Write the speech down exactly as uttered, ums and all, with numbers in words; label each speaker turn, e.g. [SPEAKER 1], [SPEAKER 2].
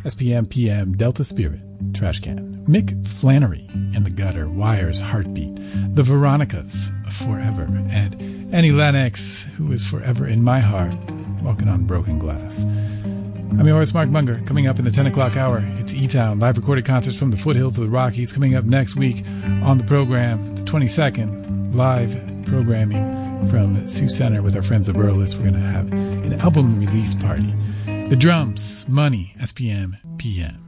[SPEAKER 1] S P M P M, Delta Spirit, Trash Can, Mick Flannery, In the Gutter, Wires, Heartbeat, The Veronicas, Forever, and Annie Lennox, who is forever in my heart, Walking on Broken Glass. I'm your host, Mark Munger. Coming up in the ten o'clock hour, it's E-Town, live recorded concerts from the foothills of the Rockies. Coming up next week on the program, the twenty-second, live programming from Sioux Center with our friends the Burlests. We're going to have an album release party. The drums, Money, S P M P M.